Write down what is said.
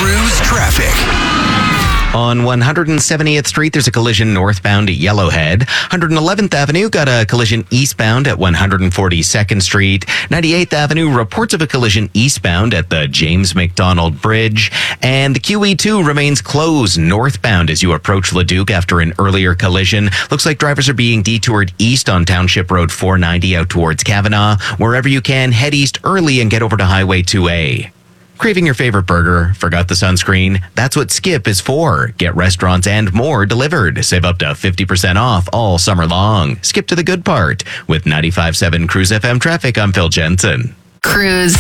Cruise traffic. On 170th Street, there's a collision northbound at Yellowhead. 111th Avenue got a collision eastbound at 142nd Street. 98th Avenue reports of a collision eastbound at the James McDonald Bridge. And the QE2 remains closed northbound as you approach Leduc after an earlier collision. Looks like drivers are being detoured east on Township Road 490 out towards Kavanaugh. Wherever you can, head east early and get over to Highway 2A. Craving your favorite burger? Forgot the sunscreen? That's what Skip is for. Get restaurants and more delivered. Save up to 50% off all summer long. Skip to the good part. With 95.7 Cruise FM traffic, I'm Phil Jensen. Cruise.